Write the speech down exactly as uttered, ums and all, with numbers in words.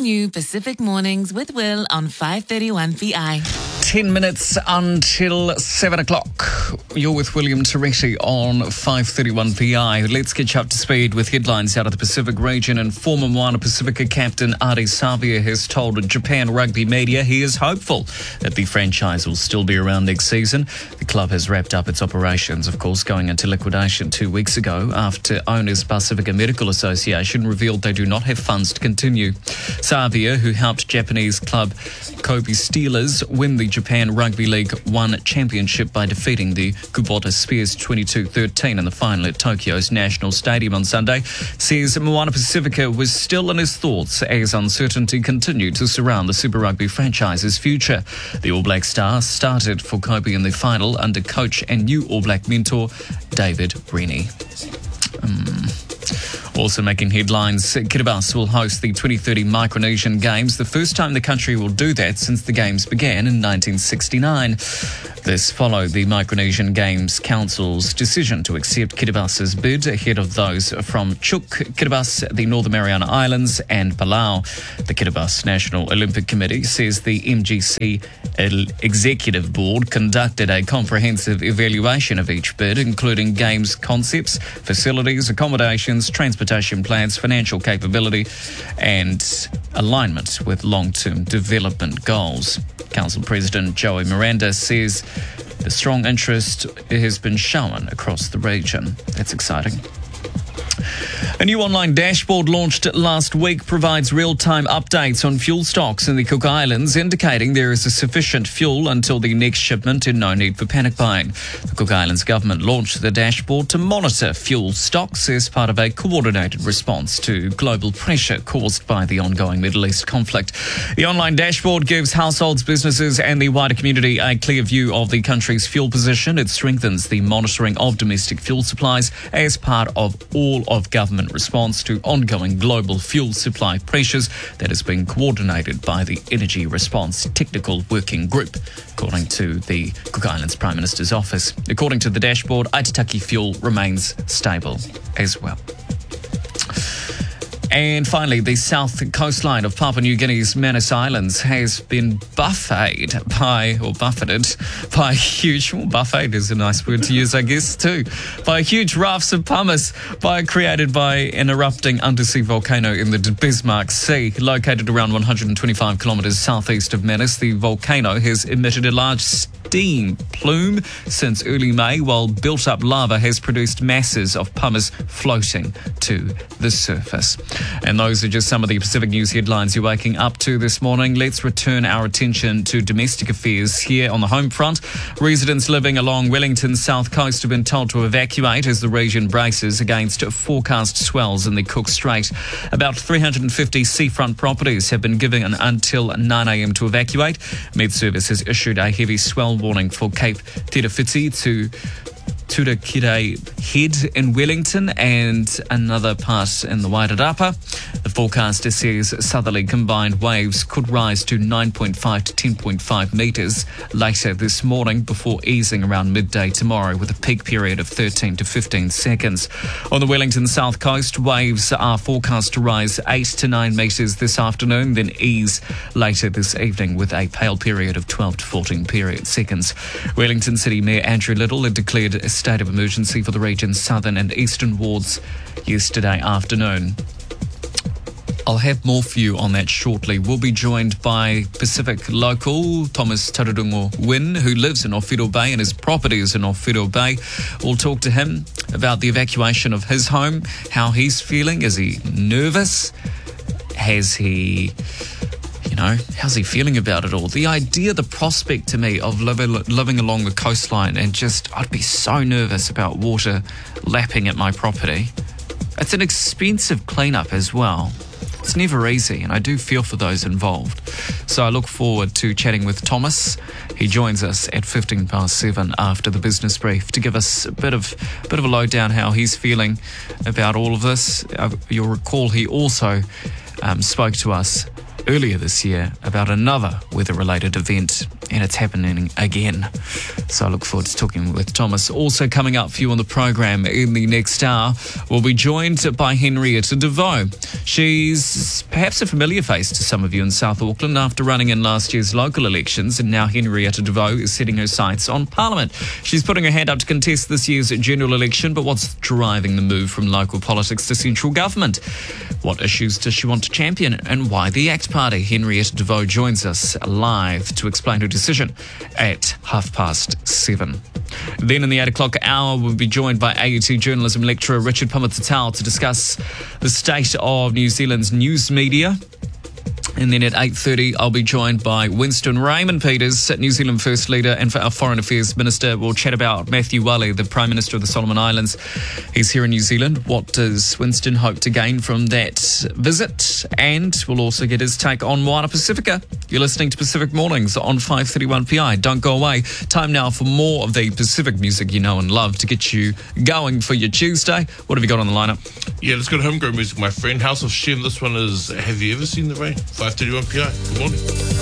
new Pacific Mornings with Will on five thirty-one P I. Ten minutes until seven o'clock. You're with William Toretti on five thirty-one P I. Let's get you up to speed with headlines out of the Pacific region. And former Moana Pacifica captain Ardie Savea has told Japan Rugby Media he is hopeful that the franchise will still be around next season. The club has wrapped up its operations, of course, going into liquidation two weeks ago after owners Pacifica Medical Association revealed they do not have funds to continue. Savea, who helped Japanese club Kobe Steelers win the Japan Rugby League One Championship by defeating the Kubota Spears twenty-two thirteen in the final at Tokyo's National Stadium on Sunday, says Moana Pacifica was still in his thoughts as uncertainty continued to surround the Super Rugby franchise's future. The All Black star started for Kobe in the final under coach and new All Black mentor David Rennie. Um, Also making headlines, Kiribati will host the twenty thirty Micronesian Games, the first time the country will do that since the Games began in nineteen sixty-nine. This followed the Micronesian Games Council's decision to accept Kiribati's bid ahead of those from Chuuk, Kiribati, the Northern Mariana Islands and Palau. The Kiribati National Olympic Committee says the M G C Executive Board conducted a comprehensive evaluation of each bid, including games concepts, facilities, accommodations, transportation plans, financial capability and alignment with long-term development goals. Council President Joey Miranda says the strong interest has been shown across the region. That's exciting. A new online dashboard launched last week provides real-time updates on fuel stocks in the Cook Islands, indicating there is a sufficient fuel until the next shipment and no need for panic buying. The Cook Islands government launched the dashboard to monitor fuel stocks as part of a coordinated response to global pressure caused by the ongoing Middle East conflict. The online dashboard gives households, businesses and the wider community a clear view of the country's fuel position. It strengthens the monitoring of domestic fuel supplies as part of all of government response to ongoing global fuel supply pressures that has been coordinated by the Energy Response Technical Working Group, according to the Cook Islands Prime Minister's office. According to the dashboard, Aitutaki fuel remains stable as well. And finally, the south coastline of Papua New Guinea's Manus Islands has been buffeted by, or buffeted by huge, well, buffet is a nice word to use, I guess, too, by huge rafts of pumice by, created by an erupting undersea volcano in the Bismarck Sea. Located around one hundred twenty-five kilometres southeast of Manus, the volcano has emitted a large steam plume since early May, while built-up lava has produced masses of pumice floating to the surface. And those are just some of the Pacific News headlines you're waking up to this morning. Let's return our attention to domestic affairs here on the home front. Residents living along Wellington's south coast have been told to evacuate as the region braces against forecast swells in the Cook Strait. About three hundred fifty seafront properties have been given until nine a.m. to evacuate. Med Service has issued a heavy swell warning for Cape Terafiti to Turakire Head in Wellington and another part in the Wairarapa. The forecaster says southerly combined waves could rise to nine point five to ten point five metres later this morning before easing around midday tomorrow with a peak period of thirteen to fifteen seconds. On the Wellington south coast, waves are forecast to rise eight to nine metres this afternoon, then ease later this evening with a pale period of twelve to fourteen period seconds. Wellington City Mayor Andrew Little had declared a state of emergency for the region's southern and eastern wards yesterday afternoon. I'll have more for you on that shortly. We'll be joined by Pacific local Thomas Tararungo Wynn, who lives in Ōwhiro Bay and his property is in Ōwhiro Bay. We'll talk to him about the evacuation of his home, how he's feeling. Is he nervous? Has he... You know, how's he feeling about it all? The idea, the prospect to me of living, living along the coastline and just, I'd be so nervous about water lapping at my property. It's an expensive cleanup as well. It's never easy, and I do feel for those involved. So I look forward to chatting with Thomas. He joins us at fifteen past seven after the business brief to give us a bit of a bit of a lowdown how he's feeling about all of this. Uh, you'll recall he also um, spoke to us earlier this year about another weather-related event and it's happening again. So I look forward to talking with Thomas. Also coming up for you on the program in the next hour, we'll be joined by Henrietta DeVoe. She's perhaps a familiar face to some of you in South Auckland after running in last year's local elections, and now Henrietta DeVoe is setting her sights on Parliament. She's putting her hand up to contest this year's general election, but what's driving the move from local politics to central government? What issues does she want to champion, and why the ACT Party? Henrietta DeVoe joins us live to explain her decision at half past seven. Then in the eight o'clock hour, we'll be joined by A U T journalism lecturer Richard Pumatatau to discuss the state of New Zealand's news media. And then at eight thirty, I'll be joined by Winston Raymond Peters, New Zealand First Leader and our Foreign Affairs Minister. We'll chat about Matthew Wale, the Prime Minister of the Solomon Islands. He's here in New Zealand. What does Winston hope to gain from that visit? And we'll also get his take on Moana Pacifica. You're listening to Pacific Mornings on five thirty-one P I. Don't go away. Time now for more of the Pacific music you know and love to get you going for your Tuesday. What have you got on the lineup? Yeah, let's go to homegrown music, my friend. House of Shem. This one is Have You Ever Seen the Rain? five thirty-one P I. Good morning.